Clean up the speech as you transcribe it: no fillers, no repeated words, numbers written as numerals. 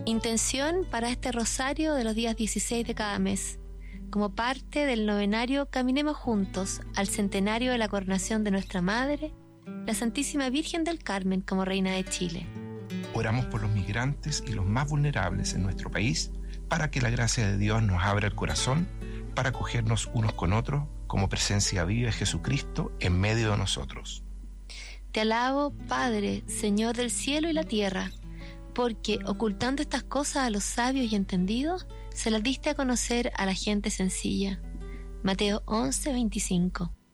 Intención para este rosario de los días 16 de cada mes. Como parte del novenario, caminemos juntos al centenario de la coronación de nuestra Madre, la Santísima Virgen del Carmen como Reina de Chile. Oramos por los migrantes y los más vulnerables en nuestro país, para que la gracia de Dios nos abra el corazón, para acogernos unos con otros como presencia viva de Jesucristo en medio de nosotros. Te alabo, Padre, Señor del cielo y la tierra, porque ocultando estas cosas a los sabios y entendidos, se las diste a conocer a la gente sencilla. Mateo 11:25.